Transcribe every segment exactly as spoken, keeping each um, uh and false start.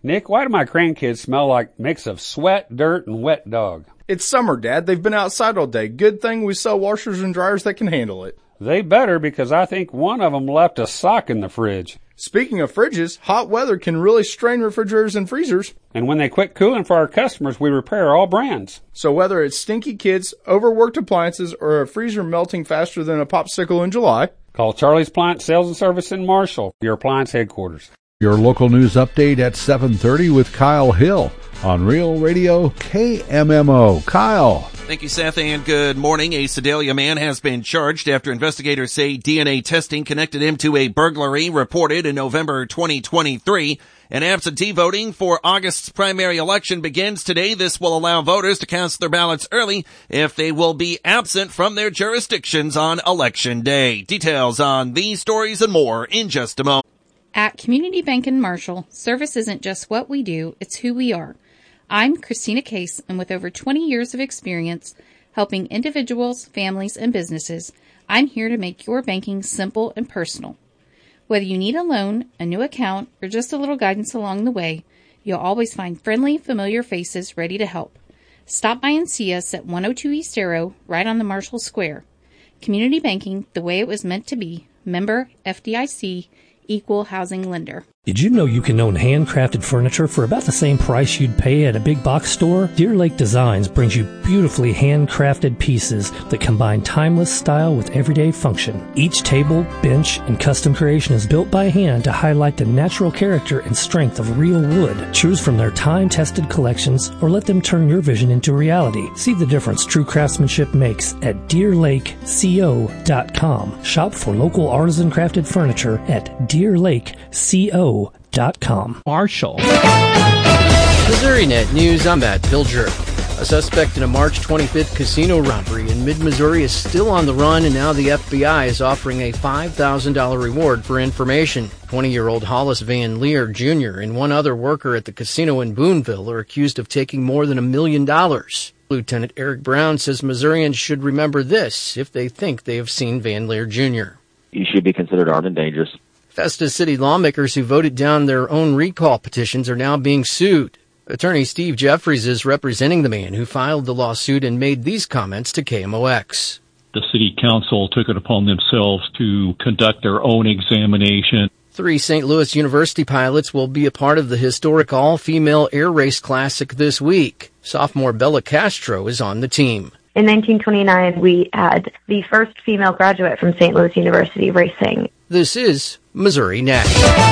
Nick, why do my grandkids smell like a mix of sweat, dirt, and wet dog? It's summer, Dad. They've been outside all day. Good thing we sell washers and dryers that can handle it. They better, because I think one of them left a sock in the fridge. Speaking of fridges, hot weather can really strain refrigerators and freezers. And when they quit cooling for our customers, we repair all brands. So whether it's stinky kids, overworked appliances, or a freezer melting faster than a popsicle in July, call Charlie's Appliance Sales and Service in Marshall, your appliance headquarters. Your local news update at seven thirty with Kyle Hill on Real Radio K M M O. Kyle. Thank you, Seth, and good morning. A Sedalia man has been charged after investigators say D N A testing connected him to a burglary reported in November twenty twenty-three. And absentee voting for August's primary election begins today. This will allow voters to cast their ballots early if they will be absent from their jurisdictions on Election Day. Details on these stories and more in just a moment. At Community Bank in Marshall, service isn't just what we do, it's who we are. I'm Christina Case, and with over twenty years of experience helping individuals, families, and businesses, I'm here to make your banking simple and personal. Whether you need a loan, a new account, or just a little guidance along the way, you'll always find friendly, familiar faces ready to help. Stop by and see us at one oh two East Arrow, right on the Marshall Square. Community banking, the way it was meant to be. Member F D I C, Equal Housing Lender. Did you know you can own handcrafted furniture for about the same price you'd pay at a big box store? Deer Lake Designs brings you beautifully handcrafted pieces that combine timeless style with everyday function. Each table, bench, and custom creation is built by hand to highlight the natural character and strength of real wood. Choose from their time-tested collections or let them turn your vision into reality. See the difference true craftsmanship makes at deer lake co dot com. Shop for local artisan crafted furniture at deer lake co dot com. Marshall. Missouri Net News, I'm Matt Pilger. A suspect in a March twenty-fifth casino robbery in mid-Missouri is still on the run, and now the F B I is offering a five thousand dollars reward for information. twenty-year-old Hollis Van Leer Junior and one other worker at the casino in Boonville are accused of taking more than a million dollars. Lieutenant Eric Brown says Missourians should remember this if they think they have seen Van Leer Junior You should be considered armed and dangerous. Festus City lawmakers who voted down their own recall petitions are now being sued. Attorney Steve Jeffries is representing the man who filed the lawsuit and made these comments to K M O X. The city council took it upon themselves to conduct their own examination. Three Saint Louis University pilots will be a part of the historic all-female air race classic this week. Sophomore Bella Castro is on the team. In nineteen twenty-nine, we had the first female graduate from Saint Louis University racing. This is Missouri Net.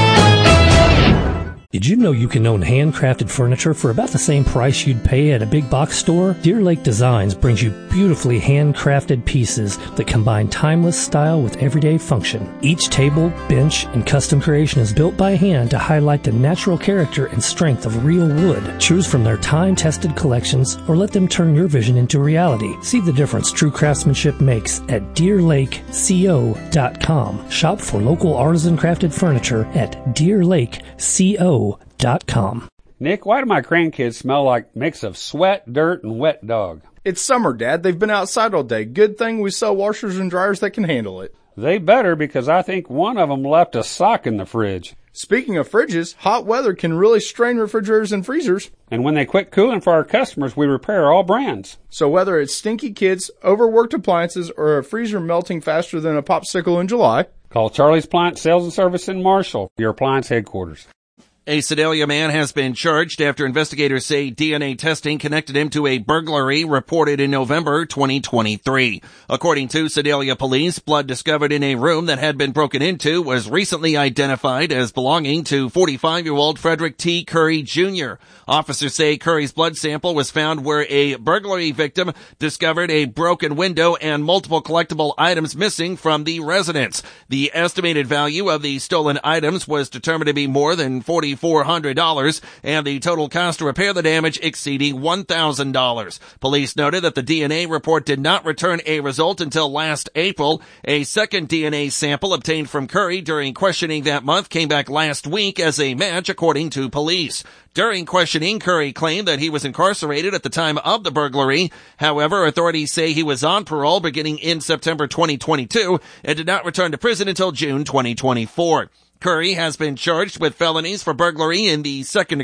Did you know you can own handcrafted furniture for about the same price you'd pay at a big box store? Deer Lake Designs brings you beautifully handcrafted pieces that combine timeless style with everyday function. Each table, bench, and custom creation is built by hand to highlight the natural character and strength of real wood. Choose from their time-tested collections or let them turn your vision into reality. See the difference true craftsmanship makes at deer lake co dot com. Shop for local artisan crafted furniture at deer lake co dot com. Nick, why do my grandkids smell like a mix of sweat, dirt, and wet dog? It's summer, Dad. They've been outside all day. Good thing we sell washers and dryers that can handle it. They better, because I think one of them left a sock in the fridge. Speaking of fridges, hot weather can really strain refrigerators and freezers. And when they quit cooling for our customers, we repair all brands. So whether it's stinky kids, overworked appliances, or a freezer melting faster than a popsicle in July, call Charlie's Appliance Sales and Service in Marshall, your appliance headquarters. A Sedalia man has been charged after investigators say D N A testing connected him to a burglary reported in November twenty twenty-three. According to Sedalia police, blood discovered in a room that had been broken into was recently identified as belonging to forty-five-year-old Frederick T. Curry Junior Officers say Curry's blood sample was found where a burglary victim discovered a broken window and multiple collectible items missing from the residence. The estimated value of the stolen items was determined to be more than forty four hundred dollars, and the total cost to repair the damage exceeding one thousand dollars. Police noted that the D N A report did not return a result until last April. A second D N A sample obtained from Curry during questioning that month came back last week as a match, according to police. During questioning, Curry claimed that he was incarcerated at the time of the burglary. However, authorities say he was on parole beginning in September twenty twenty-two and did not return to prison until June twenty twenty-four. Curry has been charged with felonies for burglary in the second